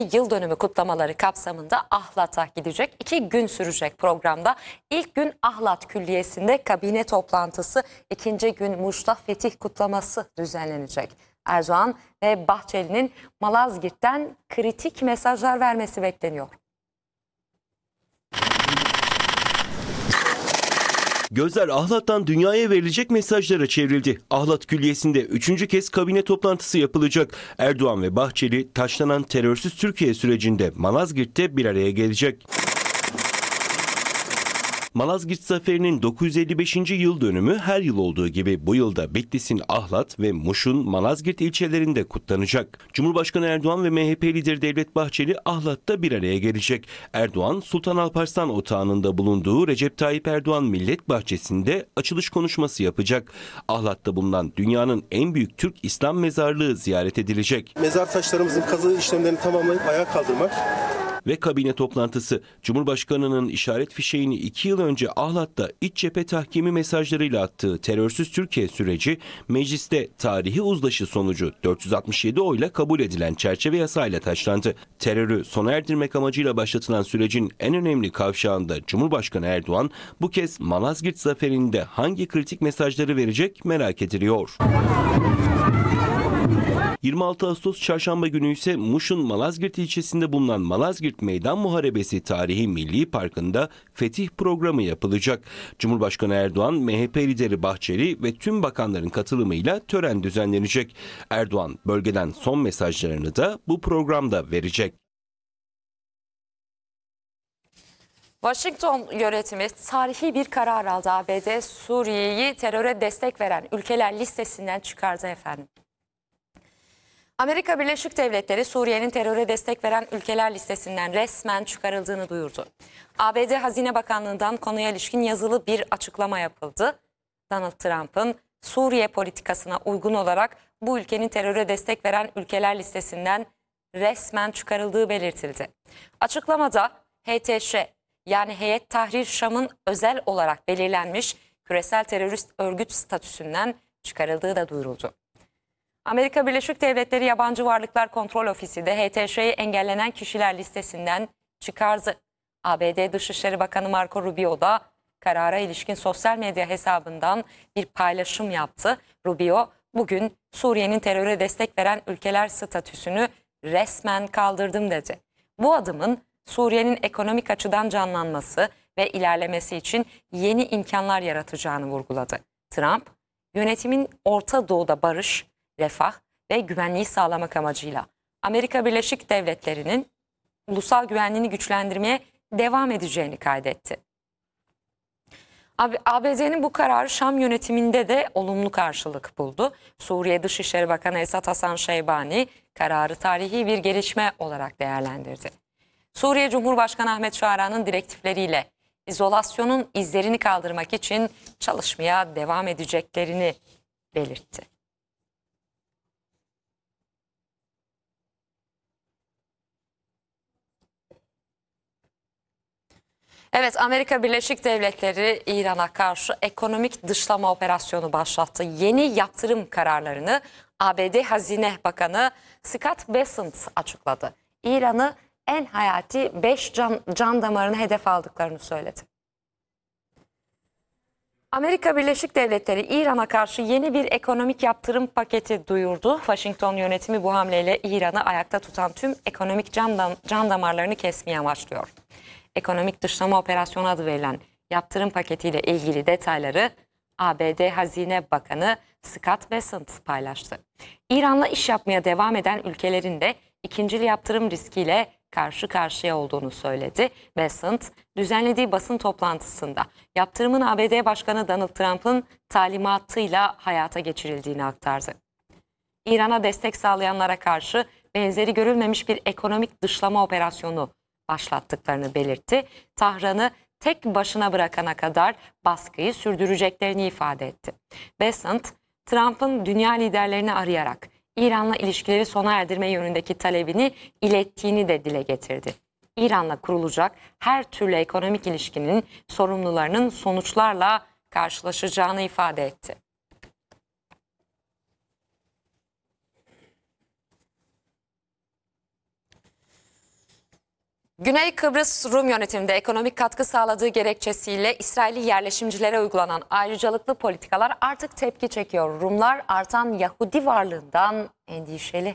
Yıl dönümü kutlamaları kapsamında Ahlat'a gidecek. 2 gün sürecek programda. İlk gün Ahlat Külliyesi'nde kabine toplantısı, ikinci gün Muş'ta Fetih kutlaması düzenlenecek. Erdoğan ve Bahçeli'nin Malazgirt'ten kritik mesajlar vermesi bekleniyor. Gözler Ahlat'tan dünyaya verilecek mesajlara çevrildi. Ahlat Külliyesi'nde 3. kez kabine toplantısı yapılacak. Erdoğan ve Bahçeli taşlanan terörsüz Türkiye sürecinde Malazgirt'te bir araya gelecek. Malazgirt Zaferi'nin 955. yıl dönümü her yıl olduğu gibi bu yılda Bitlis'in Ahlat ve Muş'un Malazgirt ilçelerinde kutlanacak. Cumhurbaşkanı Erdoğan ve MHP lideri Devlet Bahçeli Ahlat'ta bir araya gelecek. Erdoğan, Sultan Alparslan Otağı'nda bulunduğu Recep Tayyip Erdoğan Millet Bahçesi'nde açılış konuşması yapacak. Ahlat'ta bulunan dünyanın en büyük Türk İslam mezarlığı ziyaret edilecek. Mezar taşlarımızın kazı işlemlerini tamamlayıp ayağa kaldırmak. Ve kabine toplantısı. Cumhurbaşkanının işaret fişeğini 2 yıl önce Ahlat'ta iç cephe tahkimi mesajlarıyla attığı terörsüz Türkiye süreci mecliste tarihi uzlaşı sonucu 467 oyla kabul edilen çerçeve yasayla taşlandı. Terörü sona erdirmek amacıyla başlatılan sürecin en önemli kavşağında Cumhurbaşkanı Erdoğan bu kez Malazgirt zaferinde hangi kritik mesajları verecek merak ediliyor. 26 Ağustos Çarşamba günü ise Muş'un Malazgirt ilçesinde bulunan Malazgirt Meydan Muharebesi Tarihi Milli Parkı'nda Fetih programı yapılacak. Cumhurbaşkanı Erdoğan, MHP lideri Bahçeli ve tüm bakanların katılımıyla tören düzenlenecek. Erdoğan bölgeden son mesajlarını da bu programda verecek. Washington yönetimi tarihi bir karar aldı. ABD Suriye'yi teröre destek veren ülkeler listesinden çıkardı efendim. Amerika Birleşik Devletleri Suriye'nin teröre destek veren ülkeler listesinden resmen çıkarıldığını duyurdu. ABD Hazine Bakanlığı'ndan konuya ilişkin yazılı bir açıklama yapıldı. Donald Trump'ın Suriye politikasına uygun olarak bu ülkenin teröre destek veren ülkeler listesinden resmen çıkarıldığı belirtildi. Açıklamada HTŞ yani Heyet Tahrir Şam'ın özel olarak belirlenmiş küresel terörist örgüt statüsünden çıkarıldığı da duyuruldu. Amerika Birleşik Devletleri Yabancı Varlıklar Kontrol Ofisi de HTŞ'yi engellenen kişiler listesinden çıkardı. ABD Dışişleri Bakanı Marco Rubio da karara ilişkin sosyal medya hesabından bir paylaşım yaptı. Rubio bugün Suriye'nin teröre destek veren ülkeler statüsünü resmen kaldırdım dedi. Bu adımın Suriye'nin ekonomik açıdan canlanması ve ilerlemesi için yeni imkanlar yaratacağını vurguladı. Trump, yönetimin Orta Doğu'da barış, refah ve güvenliği sağlamak amacıyla Amerika Birleşik Devletleri'nin ulusal güvenliğini güçlendirmeye devam edeceğini kaydetti. ABD'nin bu kararı Şam yönetiminde de olumlu karşılık buldu. Suriye Dışişleri Bakanı Esad Hasan Şeybani kararı tarihi bir gelişme olarak değerlendirdi. Suriye Cumhurbaşkanı Ahmet Şara'nın direktifleriyle izolasyonun izlerini kaldırmak için çalışmaya devam edeceklerini belirtti. Evet, Amerika Birleşik Devletleri İran'a karşı ekonomik dışlama operasyonu başlattı. Yeni yaptırım kararlarını ABD Hazine Bakanı Scott Bessent açıkladı. İran'ı en hayati 5 can damarını hedef aldıklarını söyledi. Amerika Birleşik Devletleri İran'a karşı yeni bir ekonomik yaptırım paketi duyurdu. Washington yönetimi bu hamleyle İran'ı ayakta tutan tüm ekonomik can damarlarını kesmeye amaçlıyor. Ekonomik dışlama operasyonu adı verilen yaptırım paketiyle ilgili detayları ABD Hazine Bakanı Scott Bessent paylaştı. İran'la iş yapmaya devam eden ülkelerin de ikincil yaptırım riskiyle karşı karşıya olduğunu söyledi. Bessent, düzenlediği basın toplantısında yaptırımın ABD Başkanı Donald Trump'ın talimatıyla hayata geçirildiğini aktardı. İran'a destek sağlayanlara karşı benzeri görülmemiş bir ekonomik dışlama operasyonu başlattıklarını belirtti. Tahran'ı tek başına bırakana kadar baskıyı sürdüreceklerini ifade etti. Bessent, Trump'ın dünya liderlerini arayarak İran'la ilişkileri sona erdirme yönündeki talebini ilettiğini de dile getirdi. İran'la kurulacak her türlü ekonomik ilişkinin sorumlularının sonuçlarla karşılaşacağını ifade etti. Güney Kıbrıs Rum yönetiminde ekonomik katkı sağladığı gerekçesiyle İsrailli yerleşimcilere uygulanan ayrıcalıklı politikalar artık tepki çekiyor. Rumlar artan Yahudi varlığından endişeli.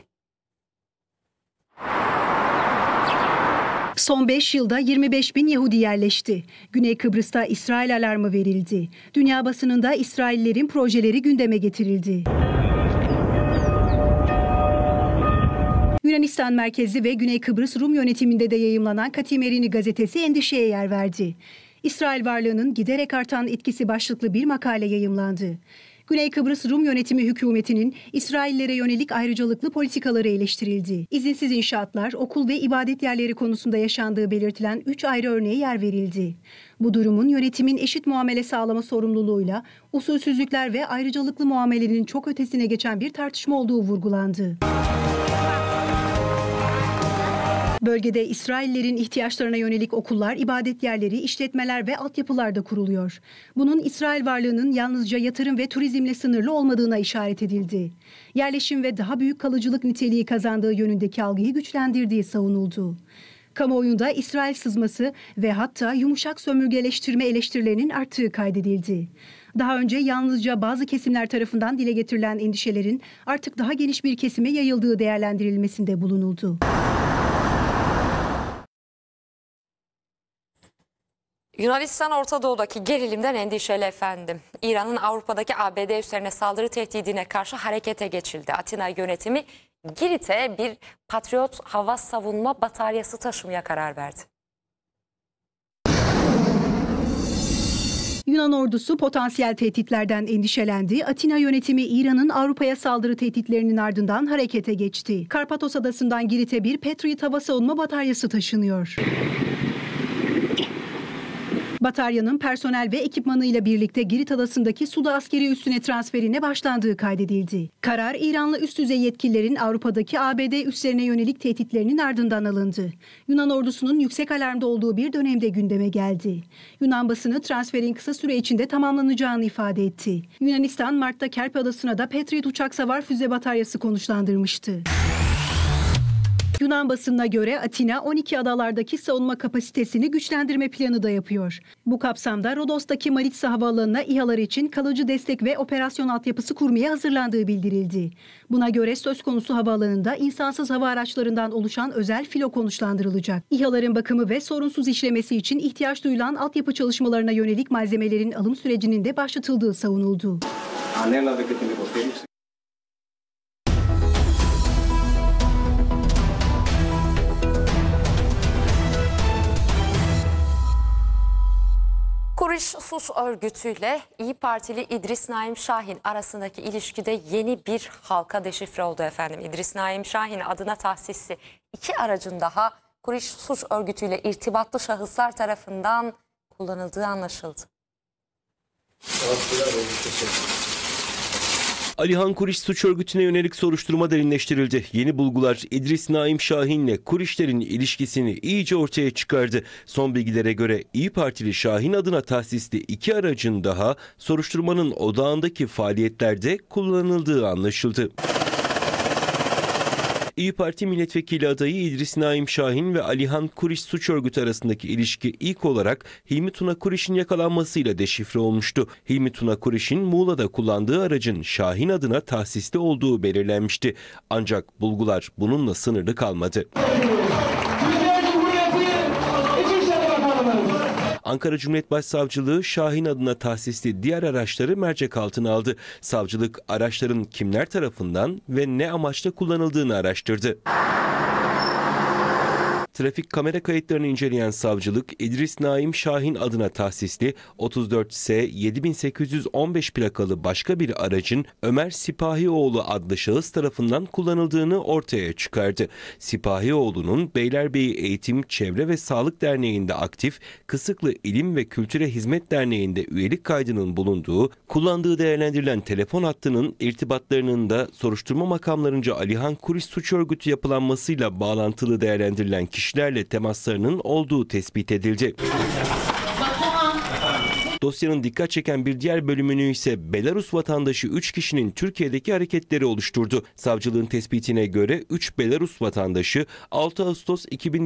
Son 5 yılda 25 bin Yahudi yerleşti. Güney Kıbrıs'ta İsrail alarmı verildi. Dünya basınında İsraillerin projeleri gündeme getirildi. Yunanistan merkezli ve Güney Kıbrıs Rum yönetiminde de yayımlanan Katimerini gazetesi endişeye yer verdi. İsrail varlığının giderek artan etkisi başlıklı bir makale yayımlandı. Güney Kıbrıs Rum yönetimi hükümetinin İsraillere yönelik ayrıcalıklı politikaları eleştirildi. İzinsiz inşaatlar, okul ve ibadet yerleri konusunda yaşandığı belirtilen 3 ayrı örneğe yer verildi. Bu durumun yönetimin eşit muamele sağlama sorumluluğuyla usulsüzlükler ve ayrıcalıklı muamelenin çok ötesine geçen bir tartışma olduğu vurgulandı. Bölgede İsraillerin ihtiyaçlarına yönelik okullar, ibadet yerleri, işletmeler ve altyapılar da kuruluyor. Bunun İsrail varlığının yalnızca yatırım ve turizmle sınırlı olmadığına işaret edildi. Yerleşim ve daha büyük kalıcılık niteliği kazandığı yönündeki algıyı güçlendirdiği savunuldu. Kamuoyunda İsrail sızması ve hatta yumuşak sömürgeleştirme eleştirilerinin arttığı kaydedildi. Daha önce yalnızca bazı kesimler tarafından dile getirilen endişelerin artık daha geniş bir kesime yayıldığı değerlendirilmesinde bulunuldu. Yunanistan Orta Doğu'daki gerilimden endişeli efendim. İran'ın Avrupa'daki ABD üslerine saldırı tehdidine karşı harekete geçildi. Atina yönetimi Girit'e bir Patriot hava savunma bataryası taşımaya karar verdi. Yunan ordusu potansiyel tehditlerden endişelendi. Atina yönetimi İran'ın Avrupa'ya saldırı tehditlerinin ardından harekete geçti. Karpatos Adası'ndan Girit'e bir Patriot hava savunma bataryası taşınıyor. Bataryanın personel ve ekipmanıyla birlikte Girit Adası'ndaki Suda askeri üssüne transferine başlandığı kaydedildi. Karar İranlı üst düzey yetkililerin Avrupa'daki ABD üslerine yönelik tehditlerinin ardından alındı. Yunan ordusunun yüksek alarmda olduğu bir dönemde gündeme geldi. Yunan basını transferin kısa süre içinde tamamlanacağını ifade etti. Yunanistan Mart'ta Kerpe Adası'na da Patriot uçak savar füze bataryası konuşlandırmıştı. Yunan basınına göre Atina 12 adalardaki savunma kapasitesini güçlendirme planı da yapıyor. Bu kapsamda Rodos'taki Maritsa Havaalanı'na İHA'lar için kalıcı destek ve operasyon altyapısı kurmaya hazırlandığı bildirildi. Buna göre söz konusu havaalanında insansız hava araçlarından oluşan özel filo konuşlandırılacak. İHA'ların bakımı ve sorunsuz işlemesi için ihtiyaç duyulan altyapı çalışmalarına yönelik malzemelerin alım sürecinin de başlatıldığı savunuldu. Kuriş Suç Örgütü'yle İyi Partili İdris Naim Şahin arasındaki ilişkide yeni bir halka deşifre oldu efendim. İdris Naim Şahin adına tahsisli 2 aracın daha Kuriş Suç Örgütü'yle irtibatlı şahıslar tarafından kullanıldığı anlaşıldı. Alihan Kuriş suç örgütüne yönelik soruşturma derinleştirildi. Yeni bulgular İdris Naim Şahin'le Kurişlerin ilişkisini iyice ortaya çıkardı. Son bilgilere göre İyi Partili Şahin adına tahsisli 2 aracın daha soruşturmanın odağındaki faaliyetlerde kullanıldığı anlaşıldı. İyi Parti milletvekili adayı İdris Naim Şahin ve Alihan Kuriş suç örgütü arasındaki ilişki ilk olarak Hilmi Tuna Kuriş'in yakalanmasıyla deşifre olmuştu. Hilmi Tuna Kuriş'in Muğla'da kullandığı aracın Şahin adına tahsisli olduğu belirlenmişti. Ancak bulgular bununla sınırlı kalmadı. Ankara Cumhuriyet Başsavcılığı Şahin adına tahsisli diğer araçları mercek altına aldı. Savcılık araçların kimler tarafından ve ne amaçla kullanıldığını araştırdı. Trafik kamera kayıtlarını inceleyen savcılık İdris Naim Şahin adına tahsisli 34S 7815 plakalı başka bir aracın Ömer Sipahioğlu adlı şahıs tarafından kullanıldığını ortaya çıkardı. Sipahioğlu'nun Beylerbeyi Eğitim, Çevre ve Sağlık Derneği'nde aktif, Kısıklı İlim ve Kültüre Hizmet Derneği'nde üyelik kaydının bulunduğu, kullandığı değerlendirilen telefon hattının irtibatlarının da soruşturma makamlarınca Alihan Kuriş suç örgütü yapılanmasıyla bağlantılı değerlendirilen kişilerle temaslarının olduğu tespit edildi. Dosyanın dikkat çeken bir diğer bölümünü ise Belarus vatandaşı 3 kişinin Türkiye'deki hareketleri oluşturdu. Savcılığın tespitine göre 3 Belarus vatandaşı 6 Ağustos 2020